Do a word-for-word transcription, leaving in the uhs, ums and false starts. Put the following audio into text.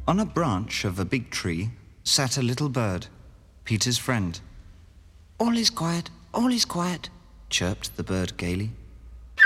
On a branch of a big tree sat a little bird, Peter's friend. All is quiet, all is quiet, chirped the bird gaily.